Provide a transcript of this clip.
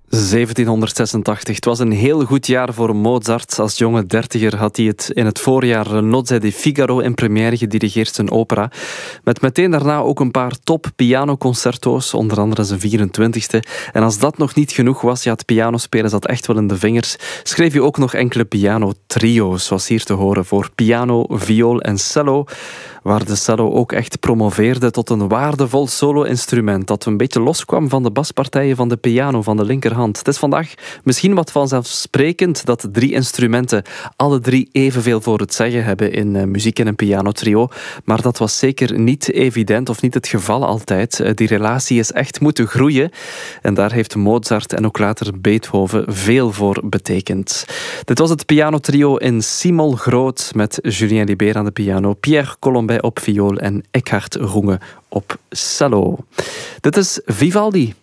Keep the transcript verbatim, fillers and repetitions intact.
zeventienhonderdzesentachtig. Het was een heel goed jaar voor Mozart. Als jonge dertiger had hij het in het voorjaar Nozze di Figaro in première gedirigeerd, zijn opera. Met meteen daarna ook een paar top pianoconcerto's, onder andere zijn vierentwintigste. En als dat nog niet genoeg was, ja, het pianospelen zat echt wel in de vingers, schreef hij ook nog enkele pianotrio's, zoals hier te horen, voor piano, viool en cello, waar de cello ook echt promoveerde tot een waardevol solo-instrument dat een beetje loskwam van de baspartijen van de piano van de linkerhand. Het is vandaag misschien wat vanzelfsprekend dat drie instrumenten alle drie evenveel voor het zeggen hebben in uh, muziek en een pianotrio, maar dat was zeker niet evident of niet het geval altijd. Uh, die relatie is echt moeten groeien en daar heeft Mozart en ook later Beethoven veel voor betekend. Dit was het pianotrio in C-mol groot met Julien Libert aan de piano, Pierre Colombet op viool en Eckhard Runge op cello. Dit is Vivaldi.